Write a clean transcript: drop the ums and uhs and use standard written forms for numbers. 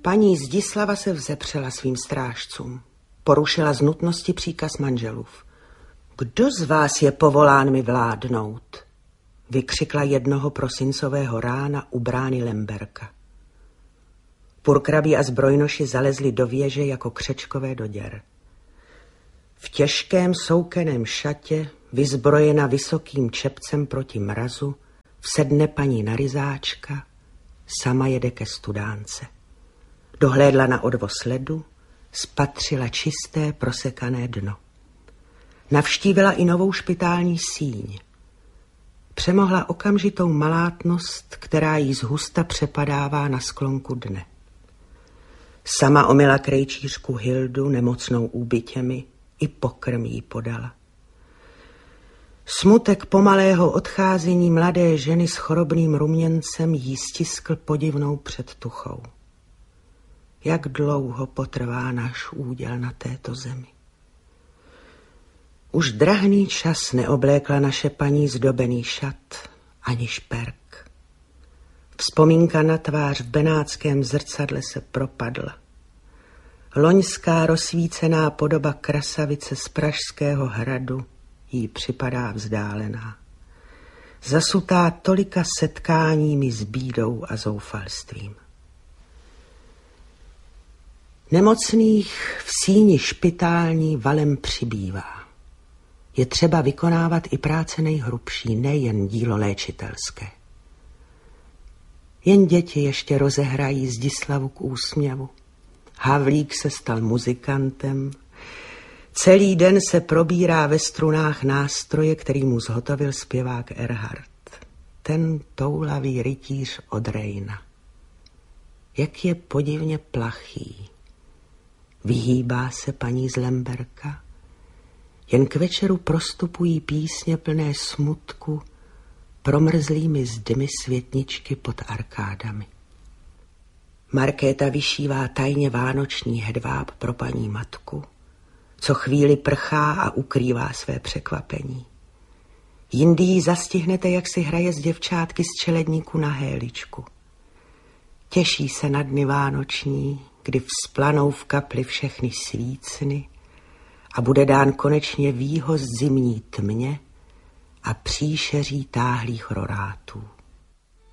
Paní Zdislava se vzepřela svým strážcům. Porušila z nutnosti příkaz manželův. Kdo z vás je povolán mi vládnout? Vykřikla jednoho prosincového rána u brány Lemberka. Purkrabí a zbrojnoši zalezli do věže jako křečkové do děr. V těžkém soukeném šatě, vyzbrojena vysokým čepcem proti mrazu, vsedne paní naryzáčka, sama jede ke studánce. Dohlédla na odvoz ledu, spatřila čisté prosekané dno. Navštívila i novou špitální síň. Přemohla okamžitou malátnost, která jí zhusta přepadává na sklonku dne. Sama omyla krejčířku Hildu, nemocnou úbytěmi, i pokrm jí podala. Smutek pomalého odcházení mladé ženy s chorobným ruměncem jí stiskl podivnou předtuchou. Jak dlouho potrvá náš úděl na této zemi? Už drahný čas neoblékla naše paní zdobený šat ani šperk. Vzpomínka na tvář v benátském zrcadle se propadla. Loňská rozsvícená podoba krasavice z Pražského hradu jí připadá vzdálená. Zasutá tolika setkáními s bídou a zoufalstvím. Nemocných v síni špitální valem přibývá. Je třeba vykonávat i práce nejhrubší, nejen dílo léčitelské. Jen děti ještě rozehrají Zdislavu k úsměvu. Havlík se stal muzikantem. Celý den se probírá ve strunách nástroje, který mu zhotovil zpěvák Erhard. Ten toulavý rytíř od Rejna. Jak je podivně plachý. Vyhýbá se paní z Lemberka. Jen k večeru prostupují písně plné smutku promrzlými zdmi světničky pod arkádami. Markéta vyšívá tajně vánoční hedváb pro paní matku, co chvíli prchá a ukrývá své překvapení. Jindy ji zastihnete, jak si hraje s děvčátky z čeledníku na héličku. Těší se na dny vánoční, kdy vzplanou v kapli všechny svícny a bude dán konečně výhoz zimní tmě a příšeří táhlých rorátů.